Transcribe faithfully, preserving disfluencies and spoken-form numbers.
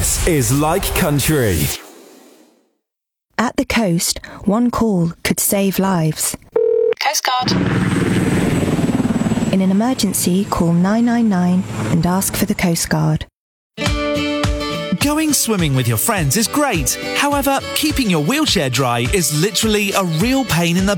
This is Like Country. At the coast, one call could save lives. Coast Guard. In an emergency, call nine nine nine and ask for the Coast Guard. Going swimming with your friends is great. However, keeping your wheelchair dry is literally a real pain in the